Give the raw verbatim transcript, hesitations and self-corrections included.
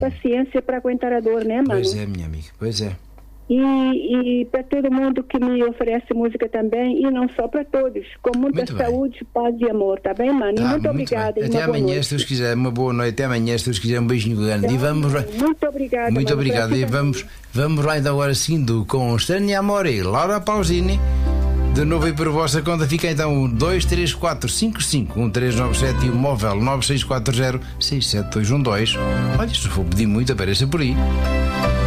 paciência para aguentar a dor, né, mano? Pois é, minha amiga, pois é. E, e para todo mundo que me oferece música também, e não só para todos, com muita Muito bem. saúde, paz e amor, tá bem, mano? Tá, e muito, muito obrigada. bem. E Até uma boa amanhã, noite. se Deus quiser. Uma boa noite. Até amanhã, se Deus quiser. Um beijinho grande. Tá, E vamos. muito obrigada. Muito mano, obrigado. E vamos, vamos lá então agora sim do com Stânia Amore e Laura Pausini. De novo aí por vossa conta fica então o dois três quatro cinco cinco um três nove sete e o móvel nove seis quatro zero seis sete dois um dois. Olha, se for pedir muito, apareça por aí.